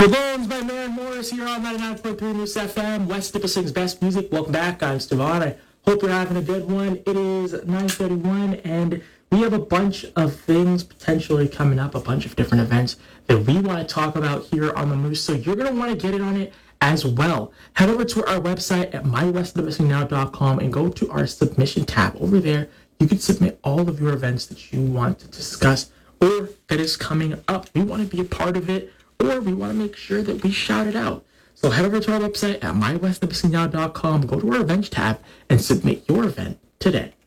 For Bones by Maren Morris here on 99.3 News FM, West Nipissing's best music. Welcome back. I'm Stevan. I hope you're having a good one. It is 9:31, and we have a bunch of things potentially coming up, a bunch of different events that we want to talk about here on the Moose, so you're going to want to get in on it as well. Head over to our website at mywestnipissingnow.com and go to our submission tab. Over there, you can submit all of your events that you want to discuss or that is coming up. We want to be a part of it, or we want to make sure that we shout it out. So head over to our website at mywestnipissingnow.com, go to our events tab, and submit your event today.